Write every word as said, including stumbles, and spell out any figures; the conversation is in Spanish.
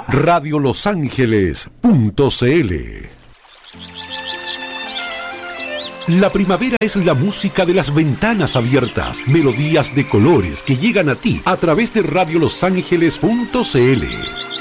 radio los ángeles punto c l. La primavera es la música de las ventanas abiertas, melodías de colores que llegan a ti a través de radio los ángeles punto c l.